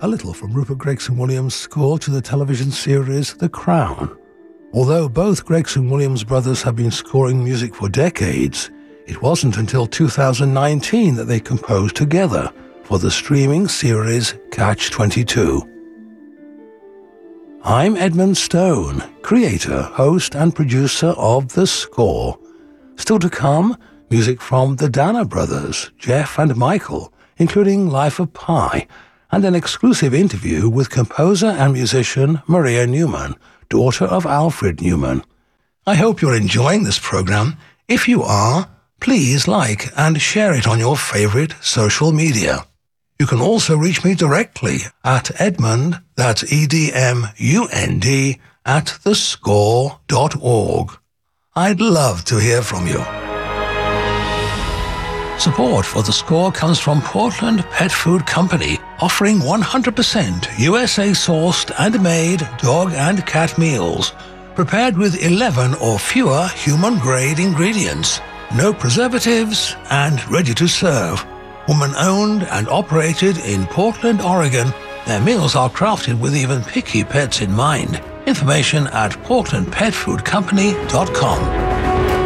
a little from Rupert Gregson-Williams' score to the television series The Crown. Although both Gregson-Williams brothers have been scoring music for decades, it wasn't until 2019 that they composed together for the streaming series Catch-22. I'm Edmund Stone, creator, host and producer of The Score. Still to come, music from the Dana brothers, Jeff and Michael, including Life of Pi, and an exclusive interview with composer and musician Maria Newman, daughter of Alfred Newman. I hope you're enjoying this program. If you are, please like and share it on your favorite social media. You can also reach me directly at Edmund, that's EDMUND, at thescore.org. I'd love to hear from you. Support for The Score comes from Portland Pet Food Company, offering 100% USA-sourced and made dog and cat meals, prepared with 11 or fewer human-grade ingredients, no preservatives, and ready to serve. Woman-owned and operated in Portland, Oregon, their meals are crafted with even picky pets in mind. Information at portlandpetfoodcompany.com.